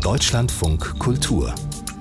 Deutschlandfunk Kultur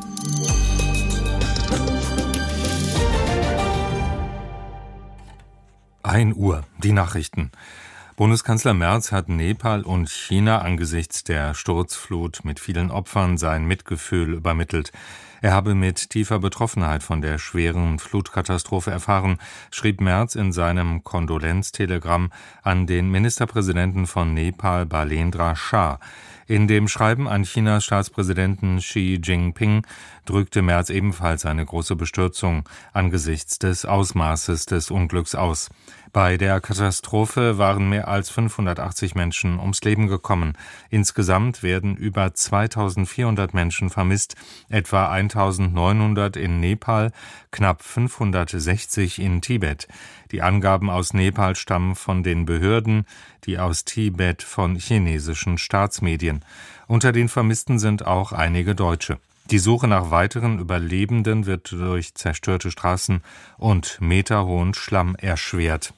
1 Uhr, die Nachrichten. Bundeskanzler Merz hat Nepal und China angesichts der Sturzflut mit vielen Opfern sein Mitgefühl übermittelt. Er habe mit tiefer Betroffenheit von der schweren Flutkatastrophe erfahren, schrieb Merz in seinem Kondolenztelegramm an den Ministerpräsidenten von Nepal, Balendra Shah. In dem Schreiben an Chinas Staatspräsidenten Xi Jinping drückte Merz ebenfalls seine große Bestürzung angesichts des Ausmaßes des Unglücks aus. Bei der Katastrophe waren mehr als 580 Menschen ums Leben gekommen. Insgesamt werden über 2400 Menschen vermisst, etwa 1900 in Nepal, knapp 560 in Tibet. Die Angaben aus Nepal stammen von den Behörden, die aus Tibet von chinesischen Staatsmedien. Unter den Vermissten sind auch einige Deutsche. Die Suche nach weiteren Überlebenden wird durch zerstörte Straßen und meterhohen Schlamm erschwert.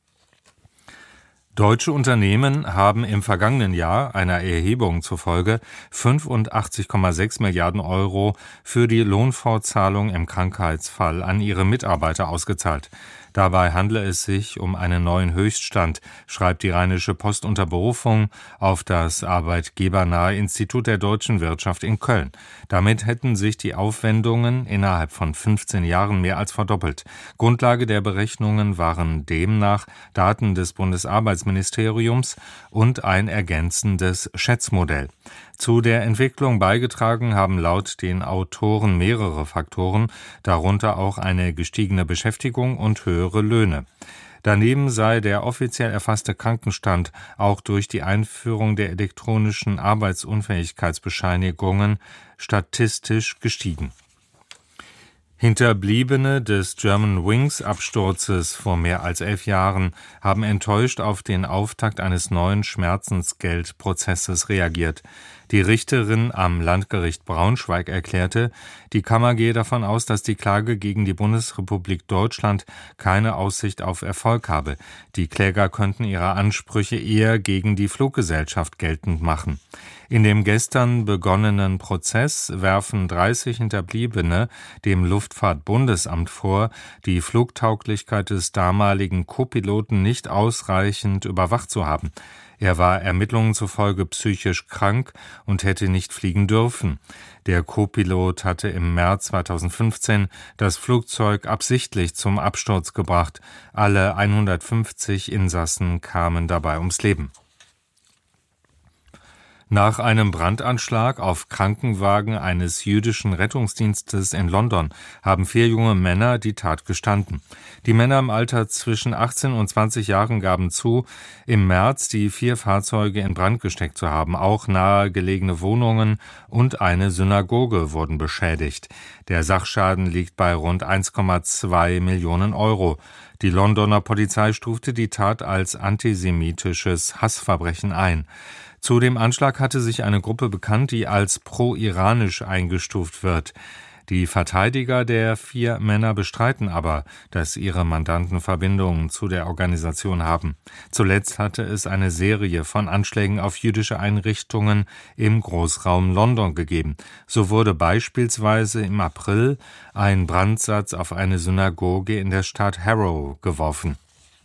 Deutsche Unternehmen haben im vergangenen Jahr einer Erhebung zufolge 85,6 Milliarden Euro für die Lohnfortzahlung im Krankheitsfall an ihre Mitarbeiter ausgezahlt. Dabei handle es sich um einen neuen Höchststand, schreibt die Rheinische Post unter Berufung auf das arbeitgebernahe Institut der deutschen Wirtschaft in Köln. Damit hätten sich die Aufwendungen innerhalb von 15 Jahren mehr als verdoppelt. Grundlage der Berechnungen waren demnach Daten des Bundesarbeitsministeriums und ein ergänzendes Schätzmodell. Zu der Entwicklung beigetragen haben laut den Autoren mehrere Faktoren, darunter auch eine gestiegene Beschäftigung und höhere Löhne. Daneben sei der offiziell erfasste Krankenstand auch durch die Einführung der elektronischen Arbeitsunfähigkeitsbescheinigungen statistisch gestiegen. Hinterbliebene des Germanwings-Absturzes vor mehr als 11 Jahren haben enttäuscht auf den Auftakt eines neuen Schmerzensgeldprozesses reagiert. Die Richterin am Landgericht Braunschweig erklärte, die Kammer gehe davon aus, dass die Klage gegen die Bundesrepublik Deutschland keine Aussicht auf Erfolg habe. Die Kläger könnten ihre Ansprüche eher gegen die Fluggesellschaft geltend machen. In dem gestern begonnenen Prozess werfen 30 Hinterbliebene dem Luftfahrtbundesamt vor, die Flugtauglichkeit des damaligen Co-Piloten nicht ausreichend überwacht zu haben. Er war Ermittlungen zufolge psychisch krank und hätte nicht fliegen dürfen. Der Co-Pilot hatte im März 2015 das Flugzeug absichtlich zum Absturz gebracht. Alle 150 Insassen kamen dabei ums Leben. Nach einem Brandanschlag auf Krankenwagen eines jüdischen Rettungsdienstes in London haben 4 junge Männer die Tat gestanden. Die Männer im Alter zwischen 18 und 20 Jahren gaben zu, im März die 4 Fahrzeuge in Brand gesteckt zu haben. Auch nahegelegene Wohnungen und eine Synagoge wurden beschädigt. Der Sachschaden liegt bei rund 1,2 Millionen Euro. Die Londoner Polizei stufte die Tat als antisemitisches Hassverbrechen ein. Zu dem Anschlag hatte sich eine Gruppe bekannt, die als pro-iranisch eingestuft wird. Die Verteidiger der 4 Männer bestreiten aber, dass ihre Mandanten Verbindungen zu der Organisation haben. Zuletzt hatte es eine Serie von Anschlägen auf jüdische Einrichtungen im Großraum London gegeben. So wurde beispielsweise im April ein Brandsatz auf eine Synagoge in der Stadt Harrow geworfen.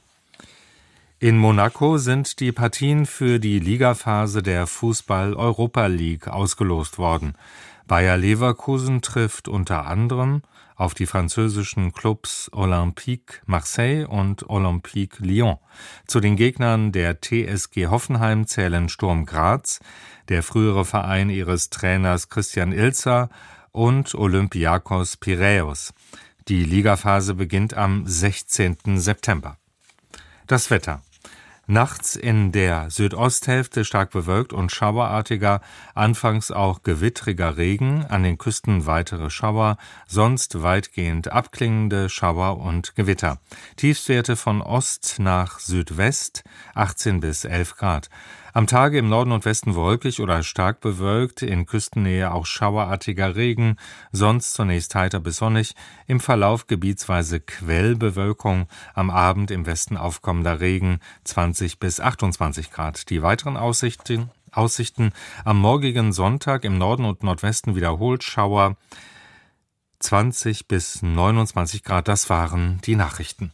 In Monaco sind die Partien für die Ligaphase der Fußball-Europa League ausgelost worden. Bayer Leverkusen trifft unter anderem auf die französischen Clubs Olympique Marseille und Olympique Lyon. Zu den Gegnern der TSG Hoffenheim zählen Sturm Graz, der frühere Verein ihres Trainers Christian Ilzer und Olympiakos Piräus. Die Ligaphase beginnt am 16. September. Das Wetter. Nachts in der Südosthälfte stark bewölkt und schauerartiger, anfangs auch gewittriger Regen, an den Küsten weitere Schauer, sonst weitgehend abklingende Schauer und Gewitter. Tiefstwerte von Ost nach Südwest 18 bis 11 Grad. Am Tage im Norden und Westen wolkig oder stark bewölkt, in Küstennähe auch schauerartiger Regen, sonst zunächst heiter bis sonnig, im Verlauf gebietsweise Quellbewölkung, am Abend im Westen aufkommender Regen 20 bis 28 Grad. Die weiteren Aussichten Aussichten am morgigen Sonntag im Norden und Nordwesten wiederholt Schauer, 20 bis 29 Grad. Das waren die Nachrichten.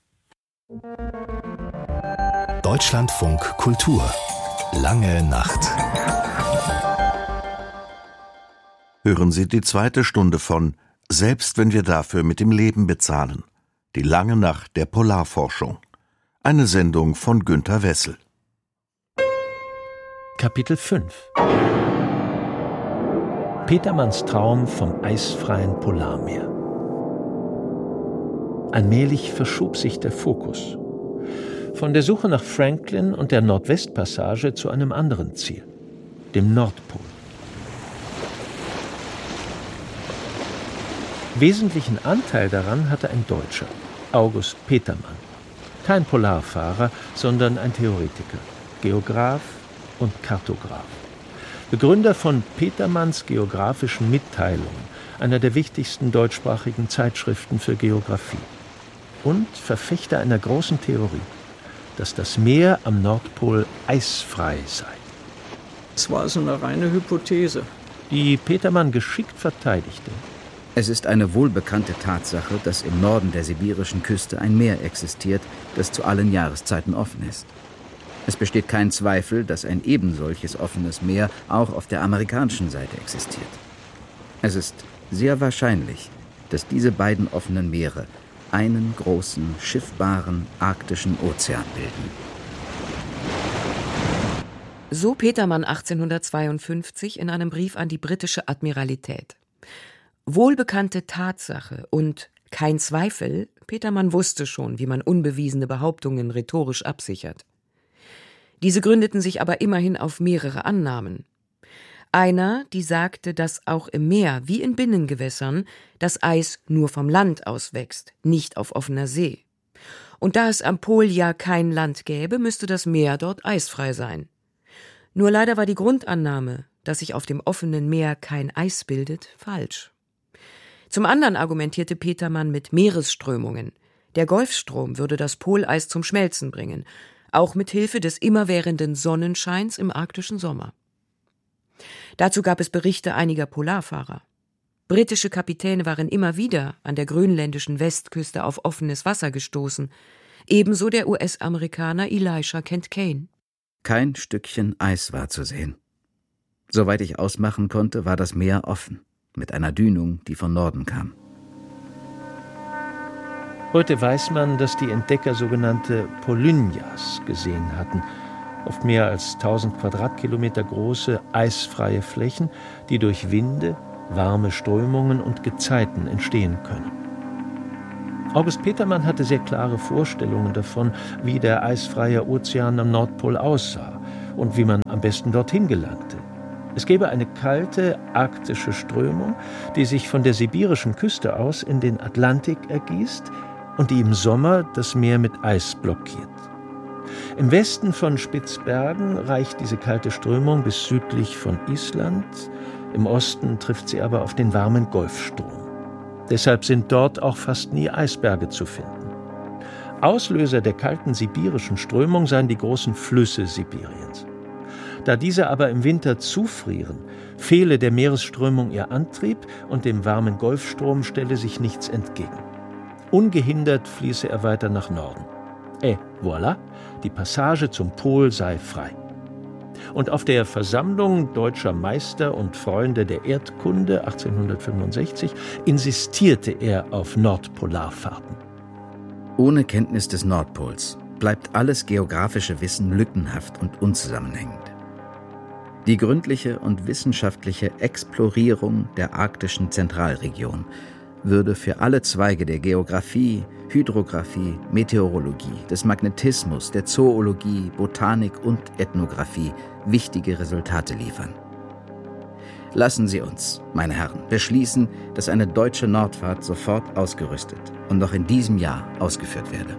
Deutschlandfunk Kultur. Lange Nacht. Hören Sie die zweite Stunde von Selbst wenn wir dafür mit dem Leben bezahlen. Die lange Nacht der Polarforschung. Eine Sendung von Günter Wessel. Kapitel 5. Petermanns Traum vom eisfreien Polarmeer. Allmählich verschob sich der Fokus. Von der Suche nach Franklin und der Nordwestpassage zu einem anderen Ziel, dem Nordpol. Wesentlichen Anteil daran hatte ein Deutscher, August Petermann. Kein Polarfahrer, sondern ein Theoretiker, Geograph und Kartograph. Begründer von Petermanns geographischen Mitteilungen, einer der wichtigsten deutschsprachigen Zeitschriften für Geographie. Und Verfechter einer großen Theorie, dass das Meer am Nordpol eisfrei sei. Es war also eine reine Hypothese, die Petermann geschickt verteidigte. Es ist eine wohlbekannte Tatsache, dass im Norden der sibirischen Küste ein Meer existiert, das zu allen Jahreszeiten offen ist. Es besteht kein Zweifel, dass ein ebensolches offenes Meer auch auf der amerikanischen Seite existiert. Es ist sehr wahrscheinlich, dass diese beiden offenen Meere einen großen, schiffbaren arktischen Ozean bilden. So Petermann 1852 in einem Brief an die britische Admiralität. Wohlbekannte Tatsache und kein Zweifel, Petermann wusste schon, wie man unbewiesene Behauptungen rhetorisch absichert. Diese gründeten sich aber immerhin auf mehrere Annahmen. Einer, die sagte, dass auch im Meer wie in Binnengewässern das Eis nur vom Land aus wächst, nicht auf offener See. Und da es am Pol ja kein Land gäbe, müsste das Meer dort eisfrei sein. Nur leider war die Grundannahme, dass sich auf dem offenen Meer kein Eis bildet, falsch. Zum anderen argumentierte Petermann mit Meeresströmungen. Der Golfstrom würde das Poleis zum Schmelzen bringen, auch mit Hilfe des immerwährenden Sonnenscheins im arktischen Sommer. Dazu gab es Berichte einiger Polarfahrer. Britische Kapitäne waren immer wieder an der grönländischen Westküste auf offenes Wasser gestoßen, ebenso der US-Amerikaner Elisha Kent Kane. Kein Stückchen Eis war zu sehen. Soweit ich ausmachen konnte, war das Meer offen, mit einer Dünung, die von Norden kam. Heute weiß man, dass die Entdecker sogenannte Polynjas gesehen hatten, oft mehr als 1000 Quadratkilometer große, eisfreie Flächen, die durch Winde, warme Strömungen und Gezeiten entstehen können. August Petermann hatte sehr klare Vorstellungen davon, wie der eisfreie Ozean am Nordpol aussah und wie man am besten dorthin gelangte. Es gäbe eine kalte, arktische Strömung, die sich von der sibirischen Küste aus in den Atlantik ergießt und die im Sommer das Meer mit Eis blockiert. Im Westen von Spitzbergen reicht diese kalte Strömung bis südlich von Island. Im Osten trifft sie aber auf den warmen Golfstrom. Deshalb sind dort auch fast nie Eisberge zu finden. Auslöser der kalten sibirischen Strömung seien die großen Flüsse Sibiriens. Da diese aber im Winter zufrieren, fehle der Meeresströmung ihr Antrieb und dem warmen Golfstrom stelle sich nichts entgegen. Ungehindert fließe er weiter nach Norden. Et voilà, die Passage zum Pol sei frei. Und auf der Versammlung deutscher Meister und Freunde der Erdkunde 1865 insistierte er auf Nordpolarfahrten. Ohne Kenntnis des Nordpols bleibt alles geografische Wissen lückenhaft und unzusammenhängend. Die gründliche und wissenschaftliche Explorierung der arktischen Zentralregion würde für alle Zweige der Geographie, Hydrographie, Meteorologie, des Magnetismus, der Zoologie, Botanik und Ethnographie wichtige Resultate liefern. Lassen Sie uns, meine Herren, beschließen, dass eine deutsche Nordfahrt sofort ausgerüstet und noch in diesem Jahr ausgeführt werde.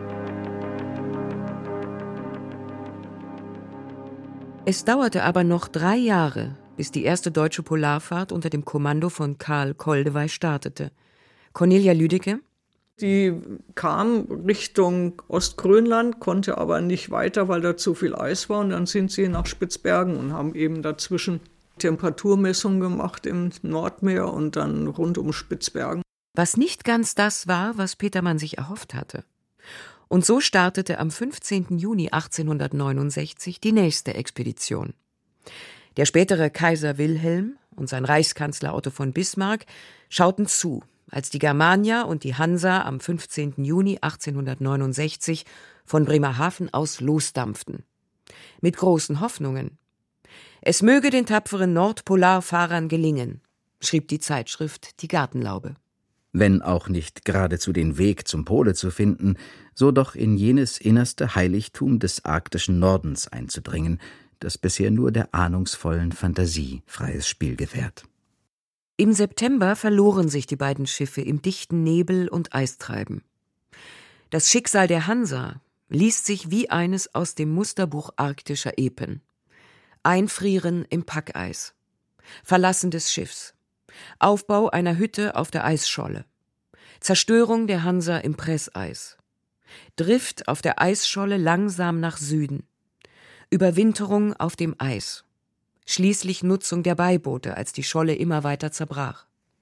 Es dauerte aber noch 3 Jahre, bis die erste deutsche Polarfahrt unter dem Kommando von Karl Koldewey startete. Cornelia Lüdecke, Die kam Richtung Ostgrönland, konnte aber nicht weiter, weil da zu viel Eis war. Und dann sind sie nach Spitzbergen und haben eben dazwischen Temperaturmessungen gemacht im Nordmeer und dann rund um Spitzbergen. Was nicht ganz das war, was Petermann sich erhofft hatte. Und so startete am 15. Juni 1869 die nächste Expedition. Der spätere Kaiser Wilhelm und sein Reichskanzler Otto von Bismarck schauten zu, als die Germania und die Hansa am 15. Juni 1869 von Bremerhaven aus losdampften. Mit großen Hoffnungen. Es möge den tapferen Nordpolarfahrern gelingen, schrieb die Zeitschrift Die Gartenlaube. Wenn auch nicht geradezu den Weg zum Pole zu finden, so doch in jenes innerste Heiligtum des arktischen Nordens einzudringen, das bisher nur der ahnungsvollen Fantasie freies Spiel gewährt. Im September verloren sich die beiden Schiffe im dichten Nebel und Eistreiben. Das Schicksal der Hansa liest sich wie eines aus dem Musterbuch arktischer Epen. Einfrieren im Packeis, Verlassen des Schiffs, Aufbau einer Hütte auf der Eisscholle, Zerstörung der Hansa im Presseis, Drift auf der Eisscholle langsam nach Süden, Überwinterung auf dem Eis, schließlich Nutzung der Beiboote, als die Scholle immer weiter zerbrach.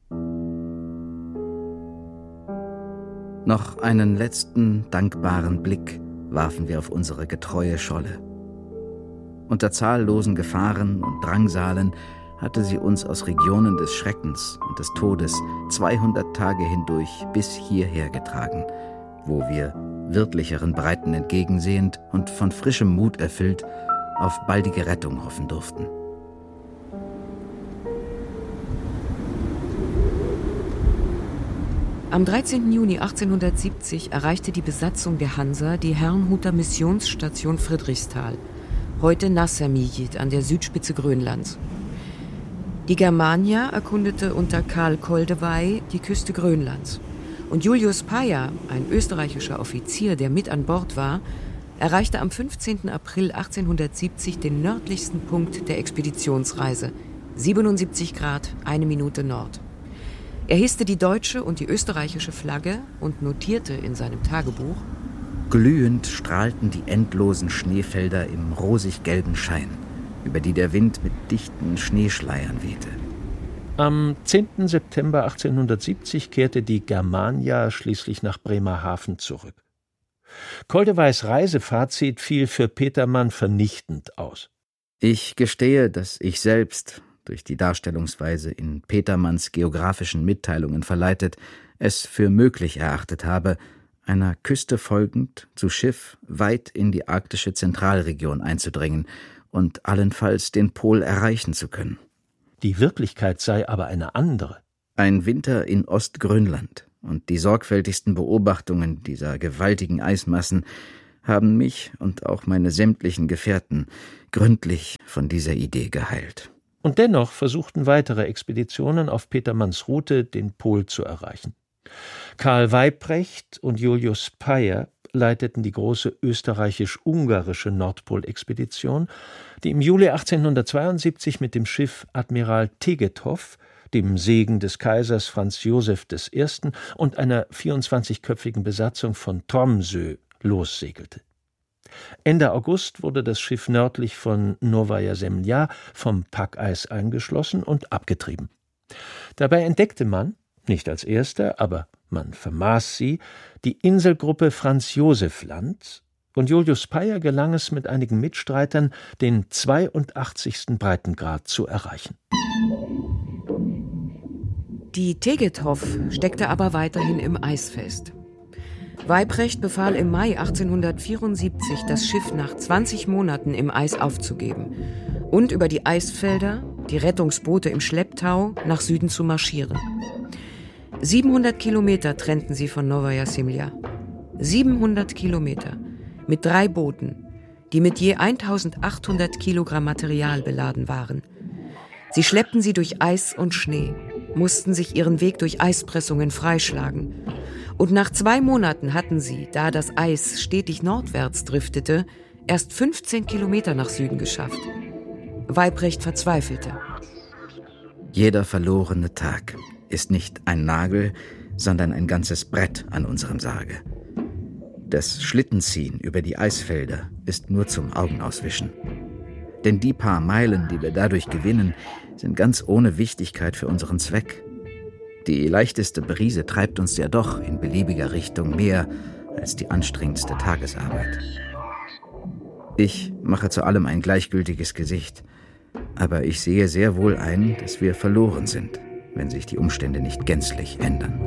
Noch einen letzten dankbaren Blick warfen wir auf unsere getreue Scholle. Unter zahllosen Gefahren und Drangsalen hatte sie uns aus Regionen des Schreckens und des Todes 200 Tage hindurch bis hierher getragen, wo wir, wirtlicheren Breiten entgegensehend und von frischem Mut erfüllt, auf baldige Rettung hoffen durften. Am 13. Juni 1870 erreichte die Besatzung der Hansa die Herrnhuter Missionsstation Friedrichsthal, heute Nassamijit an der Südspitze Grönlands. Die Germania erkundete unter Karl Koldewey die Küste Grönlands. Und Julius Payer, ein österreichischer Offizier, der mit an Bord war, erreichte am 15. April 1870 den nördlichsten Punkt der Expeditionsreise, 77 Grad, 1 Minute Nord. Er hisste die deutsche und die österreichische Flagge und notierte in seinem Tagebuch: Glühend strahlten die endlosen Schneefelder im rosig-gelben Schein, über die der Wind mit dichten Schneeschleiern wehte. Am 10. September 1870 kehrte die Germania schließlich nach Bremerhaven zurück. Koldeweys Reisefazit fiel für Petermann vernichtend aus. Ich gestehe, dass ich selbst, durch die Darstellungsweise in Petermanns geografischen Mitteilungen verleitet, es für möglich erachtet habe, einer Küste folgend zu Schiff weit in die arktische Zentralregion einzudringen und allenfalls den Pol erreichen zu können. Die Wirklichkeit sei aber eine andere. Ein Winter in Ostgrönland und die sorgfältigsten Beobachtungen dieser gewaltigen Eismassen haben mich und auch meine sämtlichen Gefährten gründlich von dieser Idee geheilt. Und dennoch versuchten weitere Expeditionen auf Petermanns Route, den Pol zu erreichen. Karl Weyprecht und Julius Payer leiteten die große österreichisch-ungarische Nordpolexpedition, die im Juli 1872 mit dem Schiff Admiral Tegethoff, dem Segen des Kaisers Franz Joseph I. und einer 24-köpfigen Besatzung von Tromsø lossegelte. Ende August wurde das Schiff nördlich von Novaja Zemlja vom Packeis eingeschlossen und abgetrieben. Dabei entdeckte man, nicht als erster, aber man vermaß sie, die Inselgruppe Franz-Joseph-Land, und Julius Payer gelang es mit einigen Mitstreitern, den 82. Breitengrad zu erreichen. Die Tegethoff steckte aber weiterhin im Eis fest. Weyprecht befahl im Mai 1874, das Schiff nach 20 Monaten im Eis aufzugeben und über die Eisfelder, die Rettungsboote im Schlepptau, nach Süden zu marschieren. 700 Kilometer trennten sie von Novaja Zemlja. 700 Kilometer mit 3 Booten, die mit je 1800 Kilogramm Material beladen waren. Sie schleppten sie durch Eis und Schnee, mussten sich ihren Weg durch Eispressungen freischlagen. Und nach 2 Monaten hatten sie, da das Eis stetig nordwärts driftete, erst 15 Kilometer nach Süden geschafft. Weyprecht verzweifelte. Jeder verlorene Tag ist nicht ein Nagel, sondern ein ganzes Brett an unserem Sarge. Das Schlittenziehen über die Eisfelder ist nur zum Augenauswischen. Denn die paar Meilen, die wir dadurch gewinnen, sind ganz ohne Wichtigkeit für unseren Zweck. Die leichteste Brise treibt uns ja doch in beliebiger Richtung mehr als die anstrengendste Tagesarbeit. Ich mache zu allem ein gleichgültiges Gesicht, aber ich sehe sehr wohl ein, dass wir verloren sind, wenn sich die Umstände nicht gänzlich ändern.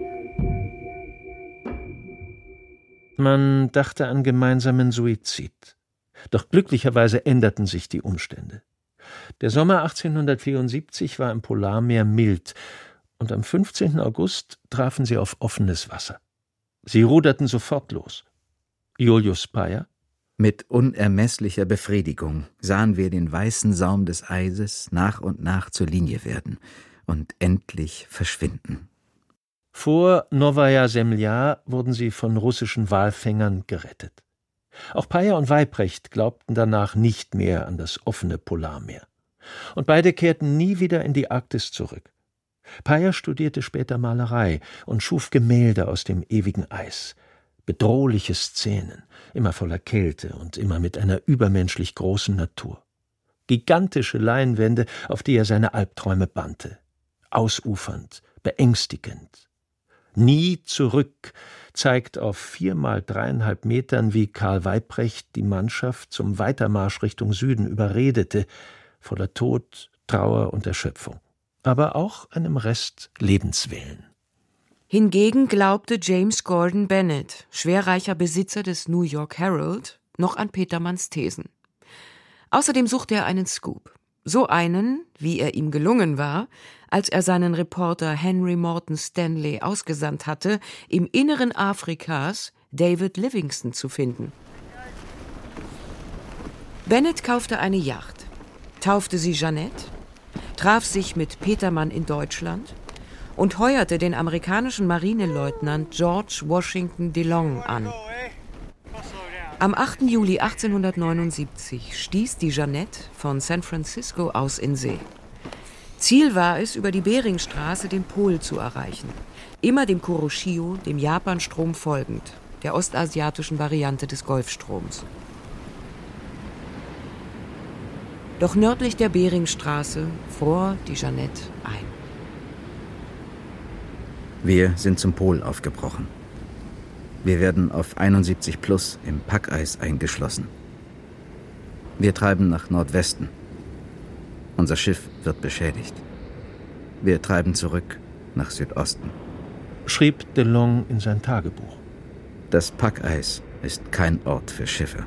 Man dachte an gemeinsamen Suizid. Doch glücklicherweise änderten sich die Umstände. Der Sommer 1874 war im Polarmeer mild, und am 15. August trafen sie auf offenes Wasser. Sie ruderten sofort los. Julius Payer: Mit unermesslicher Befriedigung sahen wir den weißen Saum des Eises nach und nach zur Linie werden und endlich verschwinden. Vor Nowaja Semlja wurden sie von russischen Walfängern gerettet. Auch Payer und Weyprecht glaubten danach nicht mehr an das offene Polarmeer. Und beide kehrten nie wieder in die Arktis zurück. Payer studierte später Malerei und schuf Gemälde aus dem ewigen Eis. Bedrohliche Szenen, immer voller Kälte und immer mit einer übermenschlich großen Natur. Gigantische Leinwände, auf die er seine Albträume bannte. Ausufernd, beängstigend. Nie zurück zeigt auf 4 mal 3,5 Metern, wie Karl Weyprecht die Mannschaft zum Weitermarsch Richtung Süden überredete, voller Tod, Trauer und Erschöpfung, aber auch einem Rest Lebenswillen. Hingegen glaubte James Gordon Bennett, schwerreicher Besitzer des New York Herald, noch an Petermanns Thesen. Außerdem suchte er einen Scoop. So einen, wie er ihm gelungen war, als er seinen Reporter Henry Morton Stanley ausgesandt hatte, im Inneren Afrikas David Livingstone zu finden. Bennett kaufte eine Yacht, taufte sie Jeannette, traf sich mit Petermann in Deutschland und heuerte den amerikanischen Marineleutnant George Washington DeLong an. Am 8. Juli 1879 stieß die Jeannette von San Francisco aus in See. Ziel war es, über die Beringstraße den Pol zu erreichen, immer dem Kuroshio, dem Japanstrom folgend, der ostasiatischen Variante des Golfstroms. Doch nördlich der Beringstraße fror die Jeannette ein. Wir sind zum Pol aufgebrochen. Wir werden auf 71 plus im Packeis eingeschlossen. Wir treiben nach Nordwesten. Unser Schiff wird beschädigt. Wir treiben zurück nach Südosten. Schrieb DeLong in sein Tagebuch. Das Packeis ist kein Ort für Schiffe.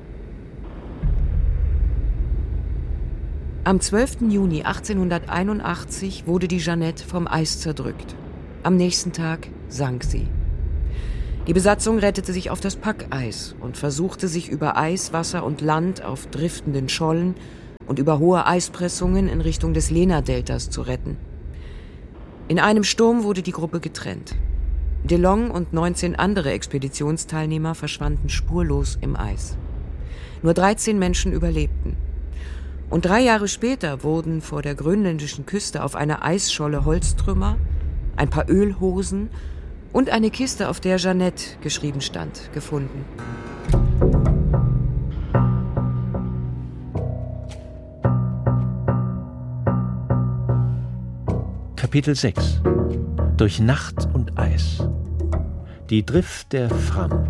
Am 12. Juni 1881 wurde die Jeannette vom Eis zerdrückt. Am nächsten Tag sank sie. Die Besatzung rettete sich auf das Packeis und versuchte sich über Eis, Wasser und Land auf driftenden Schollen und über hohe Eispressungen in Richtung des Lena-Deltas zu retten. In einem Sturm wurde die Gruppe getrennt. DeLong und 19 andere Expeditionsteilnehmer verschwanden spurlos im Eis. Nur 13 Menschen überlebten. Und 3 Jahre später wurden vor der grönländischen Küste auf einer Eisscholle Holztrümmer, ein paar Ölhosen und eine Kiste, auf der Jeannette geschrieben stand, gefunden. Kapitel 6: Durch Nacht und Eis. Die Drift der Fram.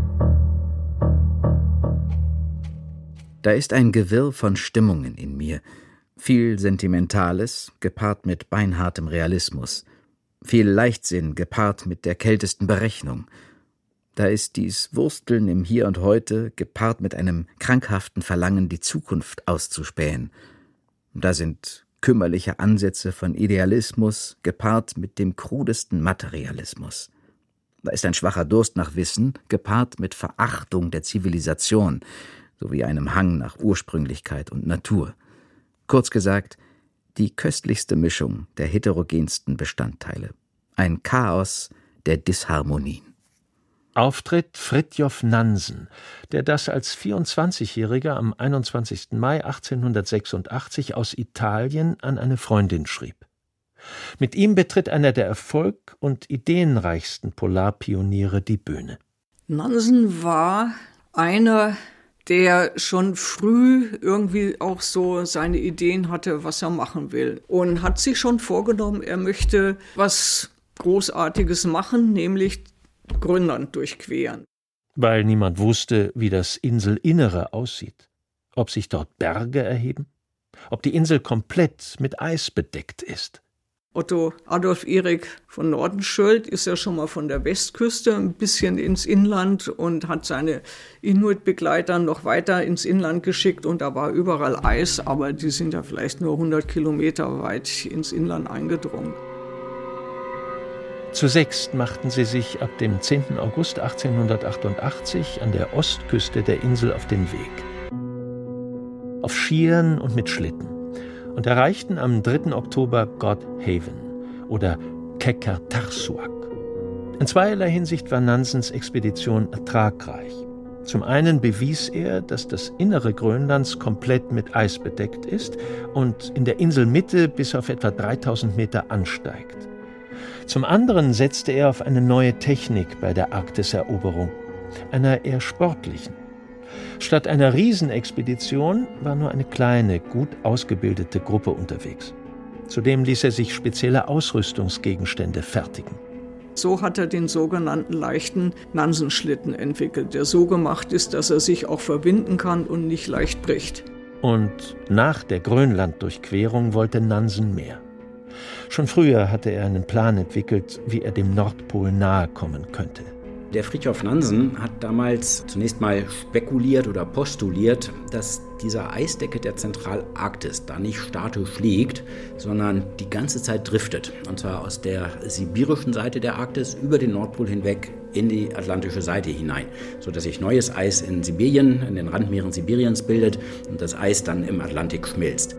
Da ist ein Gewirr von Stimmungen in mir. Viel Sentimentales, gepaart mit beinhartem Realismus. Viel Leichtsinn, gepaart mit der kältesten Berechnung. Da ist dies Wursteln im Hier und Heute, gepaart mit einem krankhaften Verlangen, die Zukunft auszuspähen. Da sind kümmerliche Ansätze von Idealismus, gepaart mit dem krudesten Materialismus. Da ist ein schwacher Durst nach Wissen, gepaart mit Verachtung der Zivilisation, sowie einem Hang nach Ursprünglichkeit und Natur. Kurz gesagt, die köstlichste Mischung der heterogensten Bestandteile. Ein Chaos der Disharmonien. Auftritt Fridtjof Nansen, der das als 24-Jähriger am 21. Mai 1886 aus Italien an eine Freundin schrieb. Mit ihm betritt einer der erfolg- und ideenreichsten Polarpioniere die Bühne. Nansen war einer, der schon früh irgendwie auch so seine Ideen hatte, was er machen will. Und hat sich schon vorgenommen, er möchte was Großartiges machen, nämlich Grönland durchqueren. Weil niemand wusste, wie das Inselinnere aussieht. Ob sich dort Berge erheben, ob die Insel komplett mit Eis bedeckt ist. Otto Adolf Erik von Nordenskjöld ist ja schon mal von der Westküste ein bisschen ins Inland und hat seine Inuit-Begleiter noch weiter ins Inland geschickt und da war überall Eis, aber die sind ja vielleicht nur 100 Kilometer weit ins Inland eingedrungen. Zu sechst machten sie sich ab dem 10. August 1888 an der Ostküste der Insel auf den Weg. Auf Skiern und mit Schlitten. Und erreichten am 3. Oktober Godhaven oder Qeqertarsuaq. In zweierlei Hinsicht war Nansens Expedition ertragreich. Zum einen bewies er, dass das Innere Grönlands komplett mit Eis bedeckt ist und in der Inselmitte bis auf etwa 3000 Meter ansteigt. Zum anderen setzte er auf eine neue Technik bei der Arktiseroberung, einer eher sportlichen. Statt einer Riesenexpedition war nur eine kleine, gut ausgebildete Gruppe unterwegs. Zudem ließ er sich spezielle Ausrüstungsgegenstände fertigen. So hat er den sogenannten leichten Nansenschlitten entwickelt, der so gemacht ist, dass er sich auch verwinden kann und nicht leicht bricht. Und nach der Grönlanddurchquerung wollte Nansen mehr. Schon früher hatte er einen Plan entwickelt, wie er dem Nordpol nahe kommen könnte. Der Fridtjof Nansen hat damals zunächst mal spekuliert oder postuliert, dass diese Eisdecke der Zentralarktis da nicht statisch liegt, sondern die ganze Zeit driftet. Und zwar aus der sibirischen Seite der Arktis über den Nordpol hinweg in die atlantische Seite hinein, sodass sich neues Eis in Sibirien, in den Randmeeren Sibiriens bildet und das Eis dann im Atlantik schmilzt.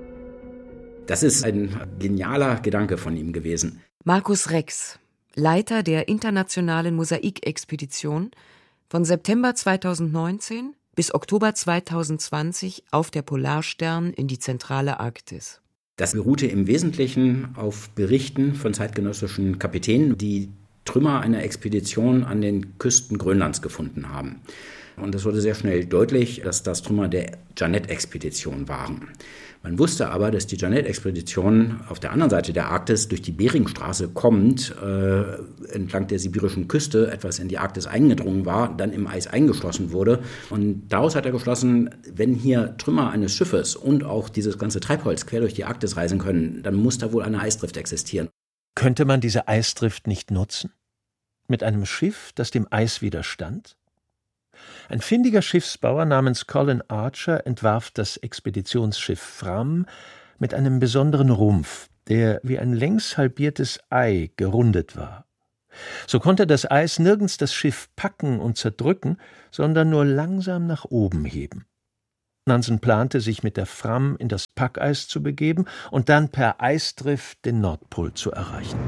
Das ist ein genialer Gedanke von ihm gewesen. Markus Rex, Leiter der internationalen Mosaikexpedition, von September 2019 bis Oktober 2020 auf der Polarstern in die zentrale Arktis. Das beruhte im Wesentlichen auf Berichten von zeitgenössischen Kapitänen, die Trümmer einer Expedition an den Küsten Grönlands gefunden haben. Und es wurde sehr schnell deutlich, dass das Trümmer der Jeannette-Expedition waren. Man wusste aber, dass die Jeannette-Expedition auf der anderen Seite der Arktis durch die Beringstraße kommend, entlang der sibirischen Küste etwas in die Arktis eingedrungen war, dann im Eis eingeschlossen wurde. Und daraus hat er geschlossen, wenn hier Trümmer eines Schiffes und auch dieses ganze Treibholz quer durch die Arktis reisen können, dann muss da wohl eine Eisdrift existieren. Könnte man diese Eisdrift nicht nutzen? Mit einem Schiff, das dem Eis widerstand? Ein findiger Schiffsbauer namens Colin Archer entwarf das Expeditionsschiff Fram mit einem besonderen Rumpf, der wie ein längs halbiertes Ei gerundet war. So konnte das Eis nirgends das Schiff packen und zerdrücken, sondern nur langsam nach oben heben. Nansen plante, sich mit der Fram in das Packeis zu begeben und dann per Eisdrift den Nordpol zu erreichen.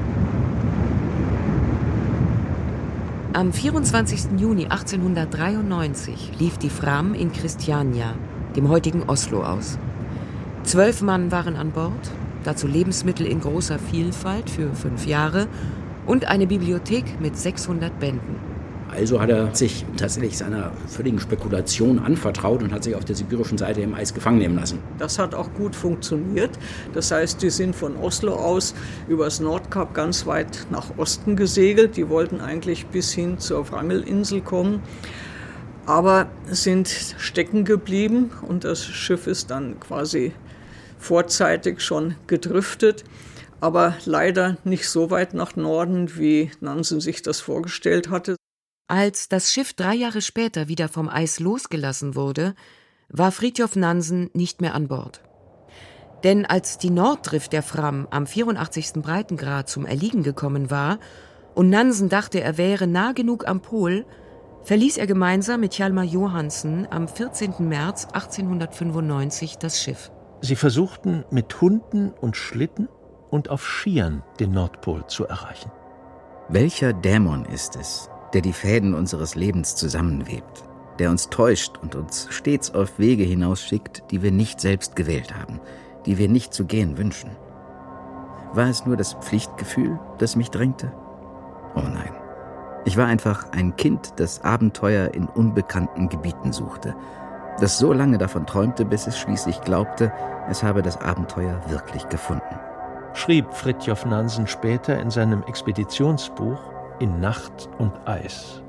Am 24. Juni 1893 lief die Fram in Christiania, dem heutigen Oslo, aus. 12 Mann waren an Bord, dazu Lebensmittel in großer Vielfalt für 5 Jahre und eine Bibliothek mit 600 Bänden. Also hat er sich tatsächlich seiner völligen Spekulation anvertraut und hat sich auf der sibirischen Seite im Eis gefangen nehmen lassen. Das hat auch gut funktioniert. Das heißt, die sind von Oslo aus übers Nordkap ganz weit nach Osten gesegelt. Die wollten eigentlich bis hin zur Wrangelinsel kommen, aber sind stecken geblieben und das Schiff ist dann quasi vorzeitig schon gedriftet. Aber leider nicht so weit nach Norden, wie Nansen sich das vorgestellt hatte. Als das Schiff 3 Jahre später wieder vom Eis losgelassen wurde, war Fridtjof Nansen nicht mehr an Bord. Denn als die Norddrift der Fram am 84. Breitengrad zum Erliegen gekommen war und Nansen dachte, er wäre nah genug am Pol, verließ er gemeinsam mit Hjalmar Johansen am 14. März 1895 das Schiff. Sie versuchten mit Hunden und Schlitten und auf Skiern den Nordpol zu erreichen. Welcher Dämon ist es, der die Fäden unseres Lebens zusammenwebt, der uns täuscht und uns stets auf Wege hinausschickt, die wir nicht selbst gewählt haben, die wir nicht zu gehen wünschen? War es nur das Pflichtgefühl, das mich drängte? Oh nein. Ich war einfach ein Kind, das Abenteuer in unbekannten Gebieten suchte, das so lange davon träumte, bis es schließlich glaubte, es habe das Abenteuer wirklich gefunden. Schrieb Fridtjof Nansen später in seinem Expeditionsbuch In Nacht und Eis.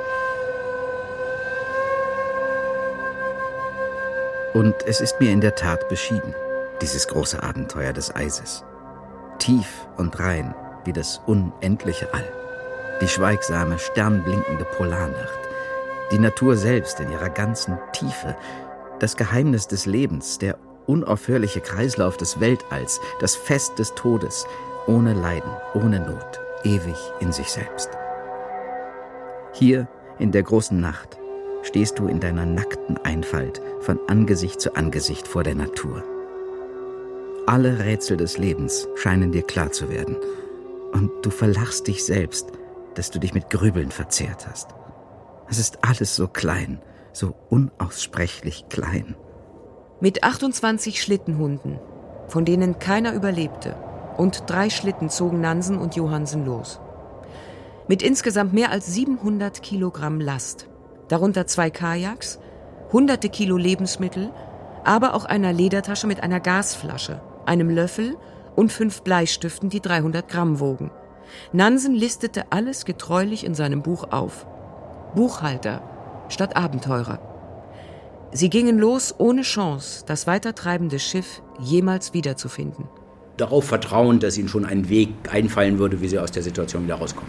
Und es ist mir in der Tat beschieden, dieses große Abenteuer des Eises. Tief und rein wie das unendliche All. Die schweigsame, sternblinkende Polarnacht. Die Natur selbst in ihrer ganzen Tiefe. Das Geheimnis des Lebens, der unaufhörliche Kreislauf des Weltalls, das Fest des Todes, ohne Leiden, ohne Not, ewig in sich selbst. Hier in der großen Nacht stehst du in deiner nackten Einfalt von Angesicht zu Angesicht vor der Natur. Alle Rätsel des Lebens scheinen dir klar zu werden. Und du verlachst dich selbst, dass du dich mit Grübeln verzehrt hast. Es ist alles so klein, so unaussprechlich klein. Mit 28 Schlittenhunden, von denen keiner überlebte, und 3 Schlitten zogen Nansen und Johansen los. Mit insgesamt mehr als 700 Kilogramm Last, darunter 2 Kajaks, hunderte Kilo Lebensmittel, aber auch einer Ledertasche mit einer Gasflasche, einem Löffel und 5 Bleistiften, die 300 Gramm wogen. Nansen listete alles getreulich in seinem Buch auf. Buchhalter statt Abenteurer. Sie gingen los ohne Chance, das weitertreibende Schiff jemals wiederzufinden. Darauf vertrauen, dass ihnen schon ein Weg einfallen würde, wie sie aus der Situation wieder rauskommen.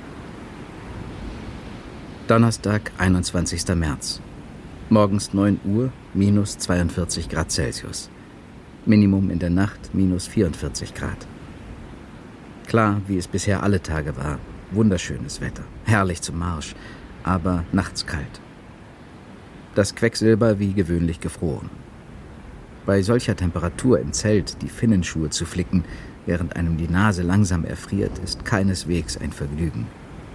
Donnerstag, 21. März. Morgens 9 Uhr, minus 42 Grad Celsius. Minimum in der Nacht, minus 44 Grad. Klar, wie es bisher alle Tage war. Wunderschönes Wetter, herrlich zum Marsch, aber nachts kalt. Das Quecksilber wie gewöhnlich gefroren. Bei solcher Temperatur im Zelt die Finnenschuhe zu flicken, während einem die Nase langsam erfriert, ist keineswegs ein Vergnügen.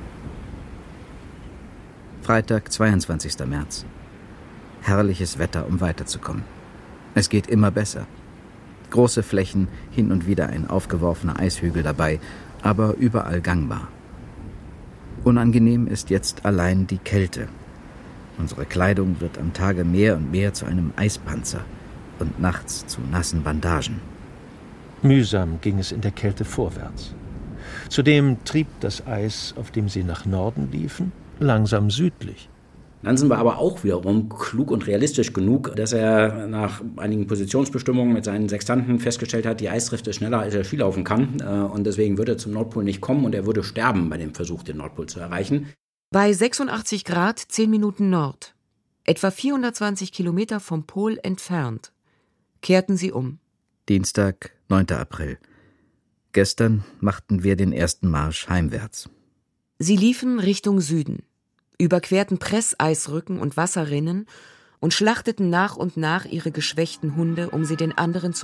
Freitag, 22. März. Herrliches Wetter, um weiterzukommen. Es geht immer besser. Große Flächen, hin und wieder ein aufgeworfener Eishügel dabei, aber überall gangbar. Unangenehm ist jetzt allein die Kälte. Unsere Kleidung wird am Tage mehr und mehr zu einem Eispanzer und nachts zu nassen Bandagen. Mühsam ging es in der Kälte vorwärts. Zudem trieb das Eis, auf dem sie nach Norden liefen, langsam südlich. Nansen war aber auch wiederum klug und realistisch genug, dass er nach einigen Positionsbestimmungen mit seinen Sextanten festgestellt hat, die Eisdrift ist schneller, als er Skilaufen kann. Und deswegen würde er zum Nordpol nicht kommen und er würde sterben bei dem Versuch, den Nordpol zu erreichen. Bei 86 Grad 10 Minuten Nord, etwa 420 Kilometer vom Pol entfernt, kehrten sie um. Dienstag, 9. April. Gestern machten wir den ersten Marsch heimwärts. Sie liefen Richtung Süden, überquerten Presseisrücken und Wasserrinnen und schlachteten nach und nach ihre geschwächten Hunde, um sie den anderen zu